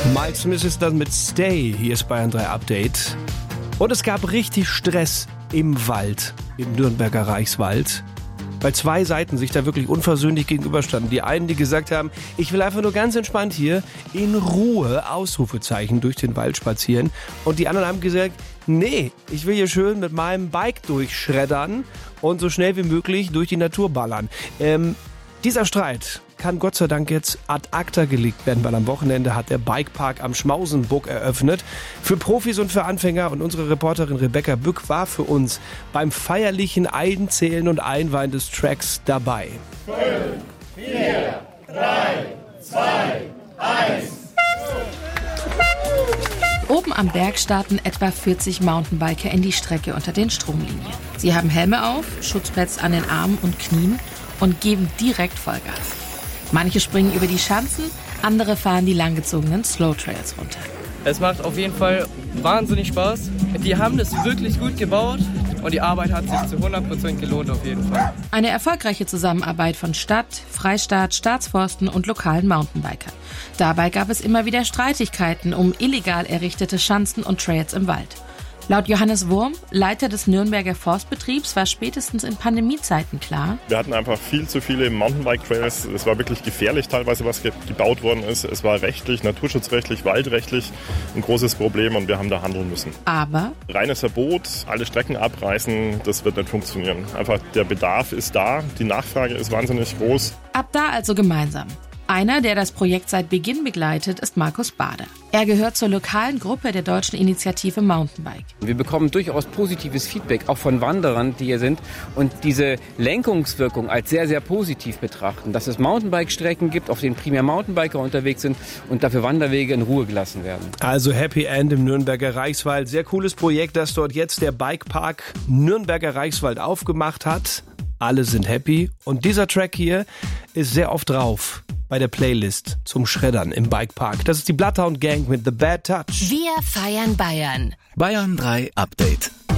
Mike Smith ist das mit Stay. Hier ist Bayern 3 Update. Und es gab richtig Stress im Wald, im Nürnberger Reichswald. Weil zwei Seiten sich da wirklich unversöhnlich gegenüberstanden. Die einen, die gesagt haben, ich will einfach nur ganz entspannt hier in Ruhe, Ausrufezeichen, durch den Wald spazieren. Und die anderen haben gesagt, nee, ich will hier schön mit meinem Bike durchschreddern und so schnell wie möglich durch die Natur ballern. Dieser Streit kann Gott sei Dank jetzt ad acta gelegt werden, weil am Wochenende hat der Bikepark am Schmausenburg eröffnet. Für Profis und für Anfänger, und unsere Reporterin Rebecca Bück war für uns beim feierlichen Einzählen und Einweihen des Tracks dabei. 5, 4, 3, 2, 1. Oben am Berg starten etwa 40 Mountainbiker in die Strecke unter den Stromlinien. Sie haben Helme auf, Schutzpads an den Armen und Knien und geben direkt Vollgas. Manche springen über die Schanzen, andere fahren die langgezogenen Slowtrails runter. Es macht auf jeden Fall wahnsinnig Spaß. Die haben das wirklich gut gebaut und die Arbeit hat sich zu 100% gelohnt auf jeden Fall. Eine erfolgreiche Zusammenarbeit von Stadt, Freistaat, Staatsforsten und lokalen Mountainbikern. Dabei gab es immer wieder Streitigkeiten um illegal errichtete Schanzen und Trails im Wald. Laut Johannes Wurm, Leiter des Nürnberger Forstbetriebs, war spätestens in Pandemiezeiten klar: Wir hatten einfach viel zu viele Mountainbike-Trails. Es war wirklich gefährlich teilweise, was gebaut worden ist. Es war rechtlich, naturschutzrechtlich, waldrechtlich ein großes Problem und wir haben da handeln müssen. Aber reines Verbot, alle Strecken abreißen, das wird nicht funktionieren. Einfach der Bedarf ist da, die Nachfrage ist wahnsinnig groß. Ab da also gemeinsam. Einer, der das Projekt seit Beginn begleitet, ist Markus Bader. Er gehört zur lokalen Gruppe der deutschen Initiative Mountainbike. Wir bekommen durchaus positives Feedback, auch von Wanderern, die hier sind, und diese Lenkungswirkung als sehr, sehr positiv betrachten, dass es Mountainbike-Strecken gibt, auf denen primär Mountainbiker unterwegs sind und dafür Wanderwege in Ruhe gelassen werden. Also Happy End im Nürnberger Reichswald. Sehr cooles Projekt, das dort jetzt der Bikepark Nürnberger Reichswald aufgemacht hat. Alle sind happy. Und dieser Track hier ist sehr oft drauf bei der Playlist zum Schreddern im Bikepark. Das ist die Bloodhound Gang mit The Bad Touch. Wir feiern Bayern. Bayern 3 Update.